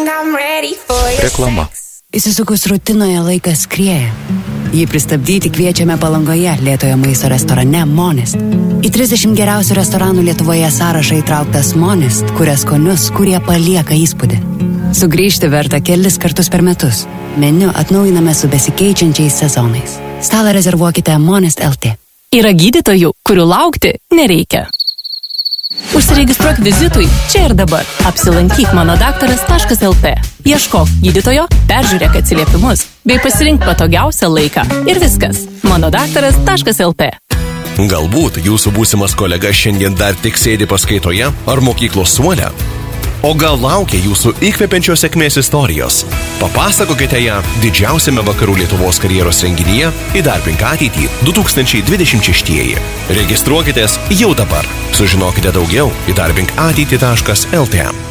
Reklama. Įsisukus rutinoje laikas skrieja. Jį pristabdyti kviečiame Palangoje lėtojo maisto restorane Monist. Į 30 geriausių restoranų Lietuvoje sąrašą įtrauktas Monist, kuria skonius, kurie palieka įspūdį. Sugrįžti verta kelis kartus per metus. Meniu atnaujiname su besikeičiančiais sezonais. Stalą rezervuokite Monist LT. Yra gydytojų, kurių laukti nereikia. Užsiregistruok vizitui čia ir dabar. Apsilankyk manodaktaras.lt. Ieškok gydytojo, peržiūrėk atsiliepimus, bei pasirink patogiausią laiką. Ir viskas. manodaktaras.lt. Galbūt jūsų būsimas kolega šiandien dar tik sėdi paskaitoje ar mokyklos suole? O gal laukia jūsų įkvepiančios sėkmės istorijos? Papasakokite ją didžiausiame Vakarų Lietuvos karjeros renginyje Įdarbink ateitį 2026. Registruokitės jau dabar. Sužinokite daugiau įdarbinkateitį.lt.